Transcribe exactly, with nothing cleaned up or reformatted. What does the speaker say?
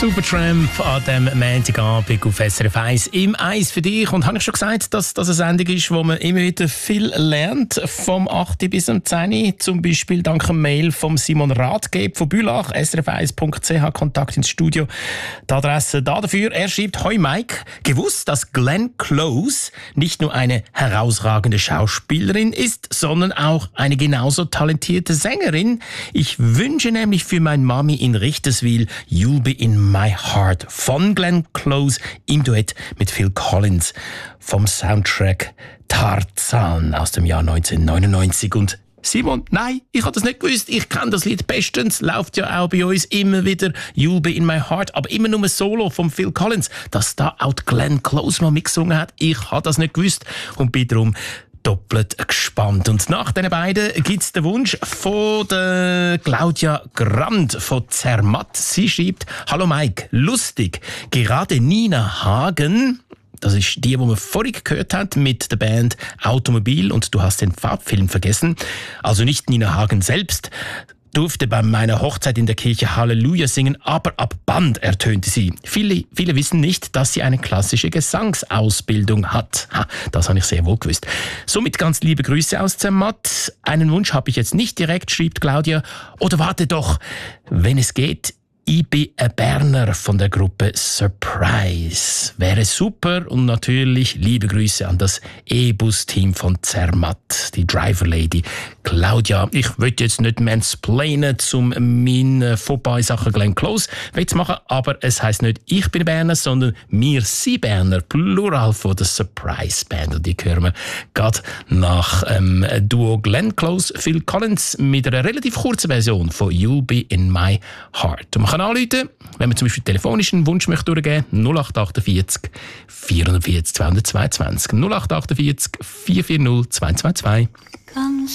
Supertramp an diesem Montagabend auf S R F eins im Eis für dich. Und habe ich schon gesagt, dass das eine Sendung ist, wo man immer wieder viel lernt, vom acht bis um zehn. Zum Beispiel dank einem Mail von Simon Rathgeb von Bülach, s r f eins punkt c h, Kontakt ins Studio. Die Adresse da dafür. Er schreibt: Hoi Mike, gewusst, dass Glenn Close nicht nur eine herausragende Schauspielerin ist, sondern auch eine genauso talentierte Sängerin. Ich wünsche nämlich für meine Mami in Richterswil You'll Be in My Heart von Glenn Close im Duett mit Phil Collins vom Soundtrack Tarzan aus dem Jahr neunzehnhundertneunundneunzig. Und Simon, nein, ich habe das nicht gewusst. Ich kenne das Lied bestens. Läuft ja auch bei uns immer wieder You'll Be in My Heart, aber immer nur ein Solo von Phil Collins. Dass da auch Glenn Close mal mitgesungen hat, ich habe das nicht gewusst und bin darum doppelt gespannt. Und nach den beiden gibt es den Wunsch von der Claudia Grand von Zermatt. Sie schreibt: Hallo Mike, lustig, gerade Nina Hagen, das ist die, die wir vorhin gehört haben mit der Band Automobil, und du hast den Farbfilm vergessen, also nicht Nina Hagen selbst, durfte bei meiner Hochzeit in der Kirche Halleluja singen, aber ab Band ertönte sie. Viele, viele wissen nicht, dass sie eine klassische Gesangsausbildung hat. Ha, das habe ich sehr wohl gewusst. Somit ganz liebe Grüße aus Zermatt. Einen Wunsch habe ich jetzt nicht direkt, schreibt Claudia. Oder warte doch, wenn es geht, ich bin ein Berner von der Gruppe Surprise. Wäre super, und natürlich liebe Grüße an das E-Bus-Team von Zermatt, die Driver Lady Claudia. Ich will jetzt nicht mansplainen, um meine Fauxpas in Sachen Glenn Close zu machen, aber es heisst nicht, ich bin Berner, sondern wir sind Berner, Plural von der Surprise Band. Und die hören wir gerade nach ähm, Duo Glenn Close, Phil Collins mit einer relativ kurzen Version von You'll Be in My Heart. Man kann anrufen, wenn man zum Beispiel telefonisch einen Wunsch möchte durchgeben, null acht achtundvierzig vierundvierzig zweihundertzweiundzwanzig null acht achtundvierzig vier vier null zwei zwei zwei.